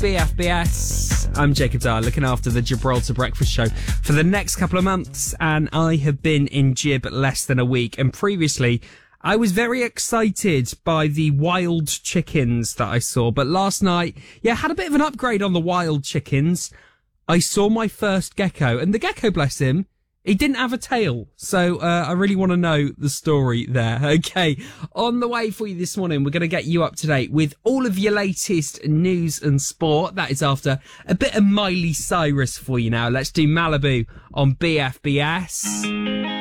BFBS. I'm Jacob Dyer, looking after the Gibraltar Breakfast Show for the next couple of months, and I have been in Gib less than a week. And previously, I was very excited by the wild chickens that I saw, but last night, had a bit of an upgrade on the wild chickens. I saw my first gecko, and the gecko, bless him, he didn't have a tail, so I really want to know the story there. Okay, on the way for you this morning, we're going to get you up to date with all of your latest news and sport. That is after a bit of Miley Cyrus for you now. Let's do Malibu on BFBS.